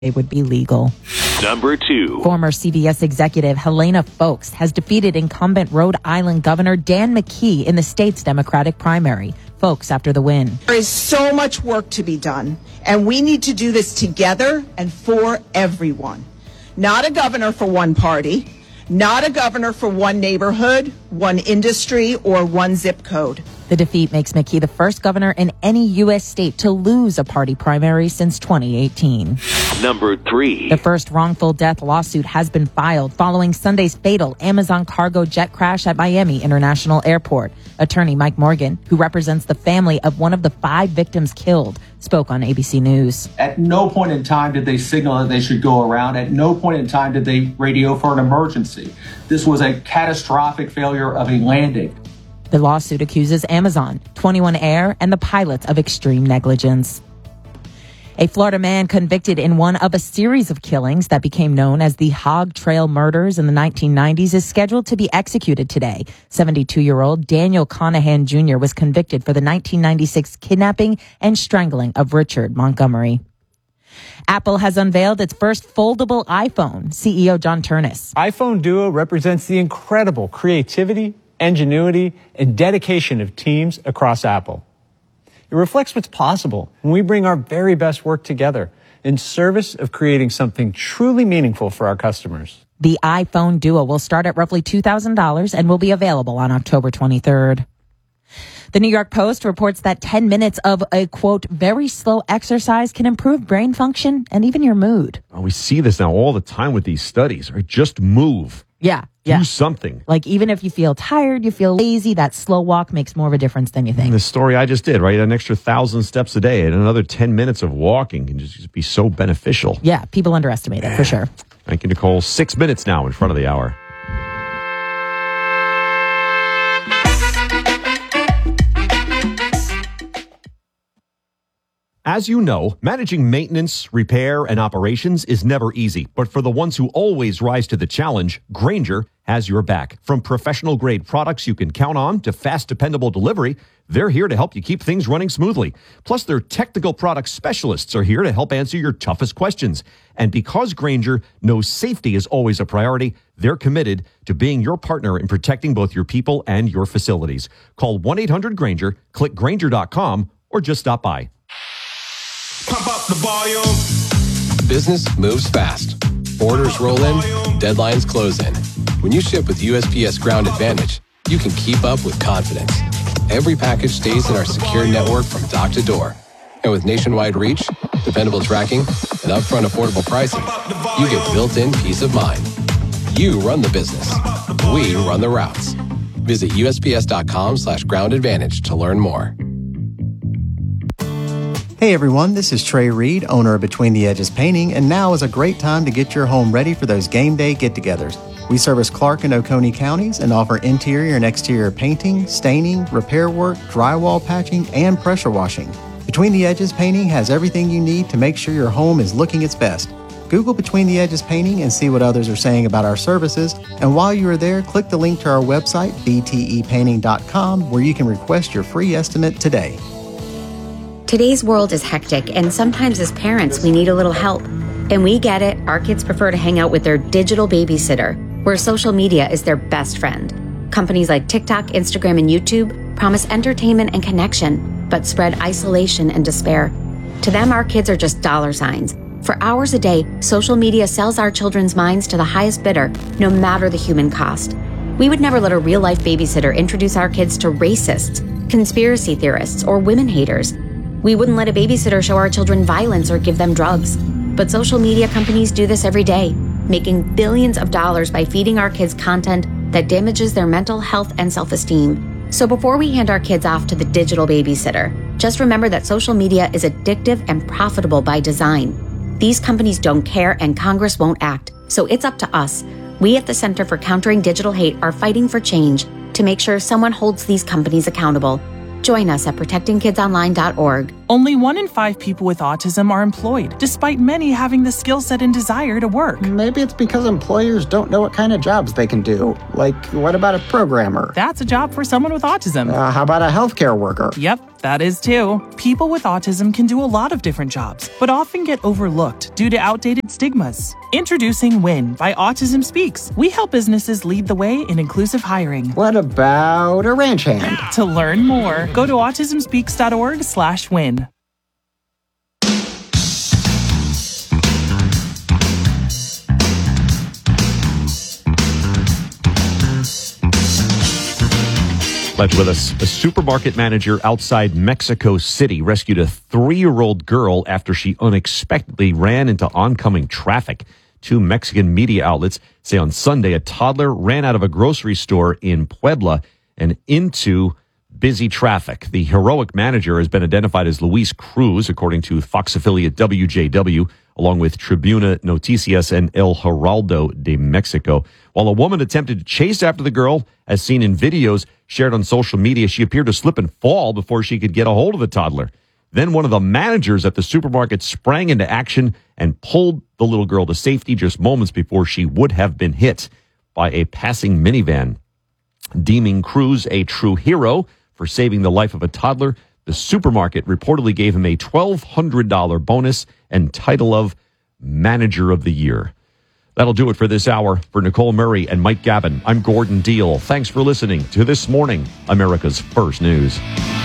it would be legal. Number 2. Former CVS executive Helena Foulkes has defeated incumbent Rhode Island Governor Dan McKee in the state's Democratic primary. Foulkes after the win. There is so much work to be done, and we need to do this together and for everyone. Not a governor for one party, not a governor for one neighborhood, one industry, or one zip code. The defeat makes McKee the first governor in any U.S. state to lose a party primary since 2018. Number 3. The first wrongful death lawsuit has been filed following Sunday's fatal Amazon cargo jet crash at Miami International Airport. Attorney Mike Morgan, who represents the family of one of the 5 victims killed, spoke on ABC News. At no point in time did they signal that they should go around. At no point in time did they radio for an emergency. This was a catastrophic failure of a landing. The lawsuit accuses Amazon, 21 Air, and the pilots of extreme negligence. A Florida man convicted in one of a series of killings that became known as the Hog Trail murders in the 1990s is scheduled to be executed today. 72-year-old Daniel Conahan Jr. was convicted for the 1996 kidnapping and strangling of Richard Montgomery. Apple has unveiled its first foldable iPhone. CEO John Ternus. iPhone Duo represents the incredible creativity, ingenuity, and dedication of teams across Apple. It reflects what's possible when we bring our very best work together in service of creating something truly meaningful for our customers. The iPhone Duo will start at roughly $2,000 and will be available on October 23rd. The New York Post reports that 10 minutes of a, quote, very slow exercise can improve brain function and even your mood. Oh, we see this now all the time with these studies. Right? Just move. Yeah. Do something. Like even if you feel tired, you feel lazy, that slow walk makes more of a difference than you think. And the story I just did, right? An extra 1,000 steps a day and another 10 minutes of walking can just be so beneficial. Yeah, people underestimate it for sure. Thank you, Nicole. 6 minutes now in front of the hour. As you know, managing maintenance, repair, and operations is never easy. But for the ones who always rise to the challenge, Grainger has your back. From professional-grade products you can count on to fast, dependable delivery, they're here to help you keep things running smoothly. Plus, their technical product specialists are here to help answer your toughest questions. And because Grainger knows safety is always a priority, they're committed to being your partner in protecting both your people and your facilities. Call 1-800-GRAINGER, click Grainger.com, or just stop by. Pump up the volume. Business moves fast. Orders roll in, deadlines close in. When you ship with USPS Ground Advantage, you can keep up with confidence. Every package stays in our secure network from dock to door. And with nationwide reach, dependable tracking, and upfront affordable pricing, you get built-in peace of mind. You run the business. We run the routes. Visit USPS.com/Ground Advantage to learn more. Hey everyone, this is Trey Reed, owner of Between the Edges Painting, and now is a great time to get your home ready for those game day get-togethers. We service Clark and Oconee counties and offer interior and exterior painting, staining, repair work, drywall patching, and pressure washing. Between the Edges Painting has everything you need to make sure your home is looking its best. Google Between the Edges Painting and see what others are saying about our services, and while you are there, click the link to our website, btepainting.com, where you can request your free estimate today. Today's world is hectic, and sometimes as parents, we need a little help. And we get it. Our kids prefer to hang out with their digital babysitter, where social media is their best friend. Companies like TikTok, Instagram, and YouTube promise entertainment and connection, but spread isolation and despair. To them, our kids are just dollar signs. For hours a day, social media sells our children's minds to the highest bidder, no matter the human cost. We would never let a real-life babysitter introduce our kids to racists, conspiracy theorists, or women haters. We wouldn't let a babysitter show our children violence or give them drugs. But social media companies do this every day, making billions of dollars by feeding our kids content that damages their mental health and self-esteem. So before we hand our kids off to the digital babysitter, just remember that social media is addictive and profitable by design. These companies don't care and Congress won't act, so it's up to us. We at the Center for Countering Digital Hate are fighting for change to make sure someone holds these companies accountable. Join us at protectingkidsonline.org. Only 1 in 5 people with autism are employed, despite many having the skill set and desire to work. Maybe it's because employers don't know what kind of jobs they can do. Like, what about a programmer? That's a job for someone with autism. How about a healthcare worker? Yep, that is too. People with autism can do a lot of different jobs, but often get overlooked due to outdated stigmas. Introducing WIN by Autism Speaks. We help businesses lead the way in inclusive hiring. What about a ranch hand? To learn more, go to autismspeaks.org/win. Glad you're with us. A supermarket manager outside Mexico City rescued a 3-year-old girl after she unexpectedly ran into oncoming traffic. 2 Mexican media outlets say on Sunday a toddler ran out of a grocery store in Puebla and into busy traffic. The heroic manager has been identified as Luis Cruz, according to Fox affiliate WJW, along with Tribuna Noticias and El Heraldo de Mexico. While a woman attempted to chase after the girl, as seen in videos shared on social media, she appeared to slip and fall before she could get a hold of the toddler. Then one of the managers at the supermarket sprang into action and pulled the little girl to safety just moments before she would have been hit by a passing minivan. Deeming Cruz a true hero for saving the life of a toddler, the supermarket reportedly gave him a $1,200 bonus and title of Manager of the Year. That'll do it for this hour. For Nicole Murray and Mike Gavin, I'm Gordon Deal. Thanks for listening to This Morning, America's First News.